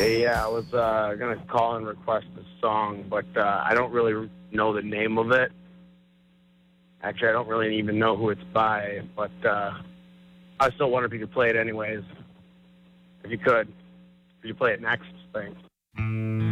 Hey, yeah, I was going to call and request a song, but I don't really know the name of it. Actually, I don't really even know who it's by, but I still wonder if you could play it anyways. If you could you play it next? Thanks.